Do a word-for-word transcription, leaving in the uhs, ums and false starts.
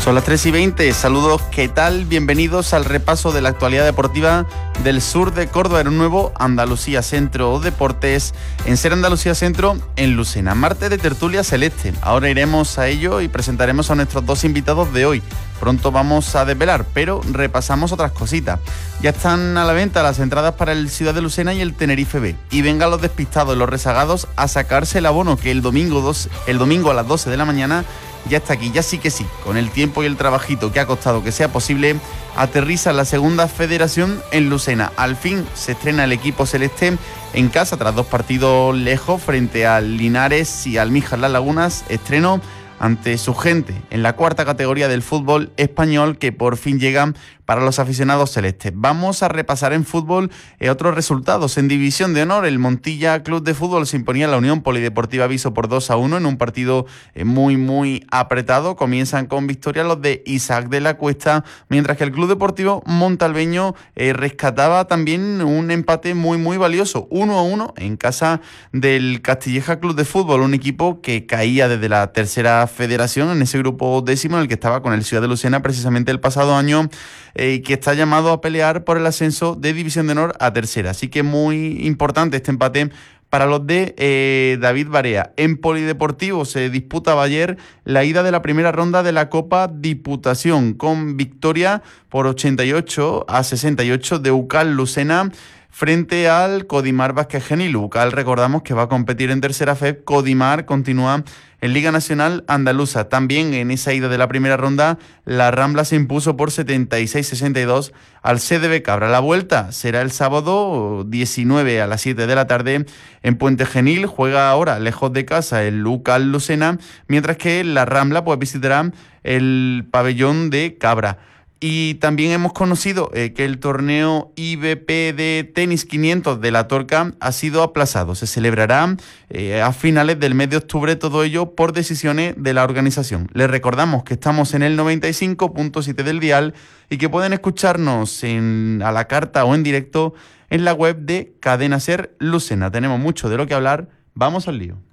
Son las tres y veinte, saludos, ¿qué tal? Bienvenidos al repaso de la actualidad deportiva del sur de Córdoba en un nuevo Andalucía Centro Deportes, en Ser Andalucía Centro, en Lucena. Martes de tertulia celeste, ahora iremos a ello y presentaremos a nuestros dos invitados de hoy. Pronto vamos a desvelar, pero repasamos otras cositas. Ya están a la venta las entradas para el Ciudad de Lucena y el Tenerife B. Y vengan los despistados y los rezagados a sacarse el abono, que el domingo, dos, el domingo a las doce de la mañana ya está aquí, ya sí que sí, con el tiempo y el trabajito que ha costado que sea posible, aterriza la segunda federación en Lucena. Al fin se estrena el equipo celeste en casa tras dos partidos lejos frente al Linares y al Mijas Las Lagunas, estreno ante su gente en la cuarta categoría del fútbol español que por fin llegan para los aficionados celestes. Vamos a repasar en fútbol eh, otros resultados. En División de Honor, el Montilla Club de Fútbol se imponía a la Unión Polideportiva Viso por dos a uno en un partido eh, muy, muy apretado. Comienzan con victoria los de Isaac de la Cuesta, mientras que el Club Deportivo Montalbeño eh, rescataba también un empate muy, muy valioso, uno a uno en casa del Castilleja Club de Fútbol, un equipo que caía desde la tercera federación en ese grupo décimo en el que estaba con el Ciudad de Lucena precisamente el pasado año, y eh, que está llamado a pelear por el ascenso de División de Honor a tercera. Así que muy importante este empate para los de eh, David Barea. En Polideportivo se disputaba ayer la ida de la primera ronda de la Copa Diputación, con victoria por ochenta y ocho a sesenta y ocho de Ucal Lucena frente al Codimar Vázquez Genil. Ucal, recordamos que va a competir en tercera F E B. Codimar continúa en Liga Nacional Andaluza. También en esa ida de la primera ronda, la Rambla se impuso por setenta y seis a sesenta y dos al C D B Cabra. La vuelta será el sábado diecinueve a las siete de la tarde en Puente Genil. Juega ahora lejos de casa el Ucal Lucena, mientras que la Rambla pues visitará el pabellón de Cabra. Y también hemos conocido eh, que el torneo I B P de Tenis quinientos de La Torca ha sido aplazado. Se celebrará eh, a finales del mes de octubre, todo ello por decisiones de la organización. Les recordamos que estamos en el noventa y cinco punto siete del dial y que pueden escucharnos en, a la carta o en directo en la web de Cadena Ser Lucena. Tenemos mucho de lo que hablar. Vamos al lío.